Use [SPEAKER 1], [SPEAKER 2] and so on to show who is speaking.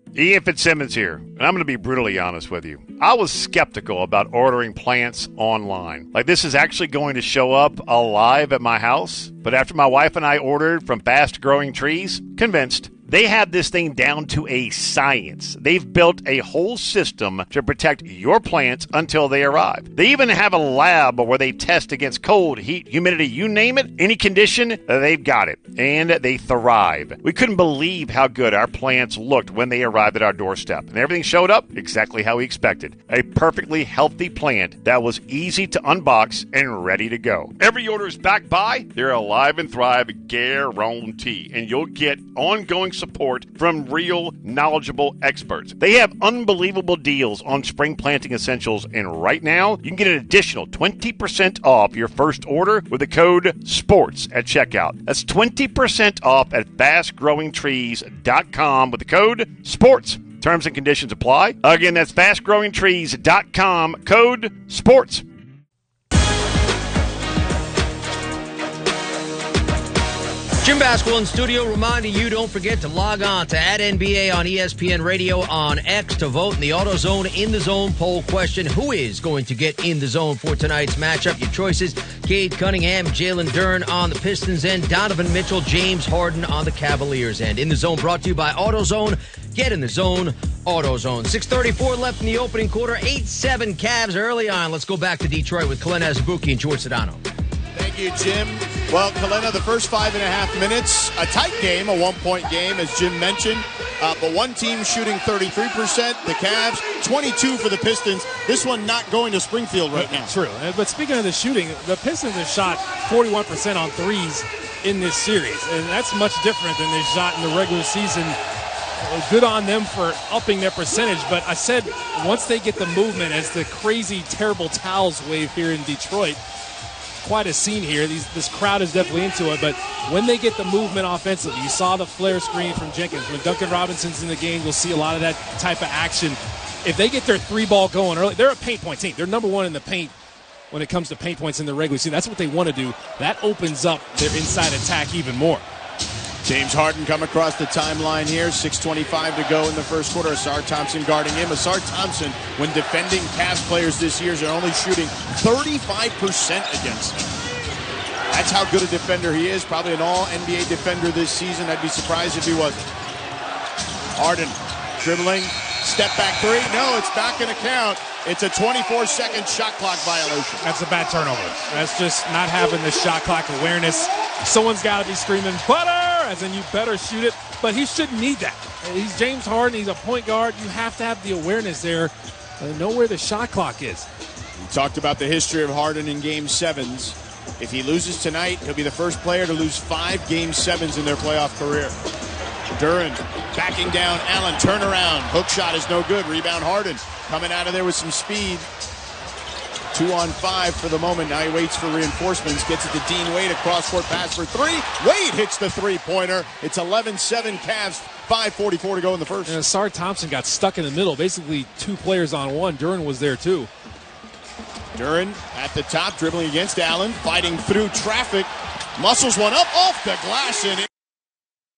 [SPEAKER 1] Ian Fitzsimmons here, and I'm going to be brutally honest with you. I was skeptical about ordering plants online. Like, this is actually going to show up alive at my house. But after my wife and I ordered from Fast Growing Trees, convinced. They have this thing down to a science. They've built a whole system to protect your plants until they arrive. They even have a lab where they test against cold, heat, humidity, you name it, any condition, they've got it. And they thrive. We couldn't believe how good our plants looked when they arrived at our doorstep. And everything showed up exactly how we expected. A perfectly healthy plant that was easy to unbox and ready to go. Every order is backed by their Alive and Thrive guarantee. And you'll get ongoing support from real, knowledgeable experts. They have unbelievable deals on spring planting essentials, and right now, you can get an additional 20% off your first order with the code SPORTS at checkout. That's 20% off at fastgrowingtrees.com with the code SPORTS. Terms and conditions apply. Again, that's fastgrowingtrees.com, code SPORTS.
[SPEAKER 2] Jim Basquill in studio reminding you, don't forget to log on to @NBA on ESPN Radio on X to vote in the AutoZone In the Zone poll question. Who is going to get in the zone for tonight's matchup? Your choices: Cade Cunningham, Jalen Duren on the Pistons end, Donovan Mitchell, James Harden on the Cavaliers end. In the Zone brought to you by AutoZone. Get in the zone, AutoZone. 6:34 left in the opening quarter. 8-7 Cavs early on. Let's go back to Detroit with Kalen Azubuike and George Sedano.
[SPEAKER 3] Thank you, Jim. Well, Kalena, the first 5.5 minutes, a tight game, a one-point game, as Jim mentioned. But one team shooting 33%, the Cavs, 22 for the Pistons. This one not going to Springfield right now.
[SPEAKER 4] True. But speaking of the shooting, the Pistons have shot 41% on threes in this series, and that's much different than they shot in the regular season. Good on them for upping their percentage, but I said once they get the movement, as the crazy, terrible towels wave here in Detroit, quite a scene here. This crowd is definitely into it, but when they get the movement offensively, you saw the flare screen from Jenkins. When Duncan Robinson's in the game, you'll see a lot of that type of action. If they get their three ball going early, they're a paint point team. They're number one in the paint when it comes to paint points in the regular season. That's what they want to do. That opens up their inside attack even more.
[SPEAKER 3] James Harden come across the timeline here. 6:25 to go in the first quarter. Asar Thompson guarding him. Asar Thompson, when defending Cavs players this year, is only shooting 35% against him. That's how good a defender he is. Probably an all-NBA defender this season. I'd be surprised if he wasn't. Harden dribbling. Step back three. No, it's not going to count. It's a 24-second shot clock violation.
[SPEAKER 4] That's a bad turnover. That's just not having the shot clock awareness. Someone's got to be screaming, butter! As in, you better shoot it. But he shouldn't need that. He's James Harden. He's a point guard. You have to have the awareness there and know where the shot clock is.
[SPEAKER 3] We talked about the history of Harden in Game 7s. If he loses tonight, he'll be the first player to lose 5 Game 7s in their playoff career. Duren backing down. Allen, turnaround. Hook shot is no good. Rebound Harden. Coming out of there with some speed. 2-on-5 for the moment. Now he waits for reinforcements. Gets it to Dean Wade. A cross-court pass for 3. Wade hits the three-pointer. It's 11-7 Cavs. 5:44 to go in the first.
[SPEAKER 4] And Asar Thompson got stuck in the middle. Basically 2 players on one. Duren was there too.
[SPEAKER 3] Duren at the top, dribbling against Allen. Fighting through traffic. Muscles one up off the glass and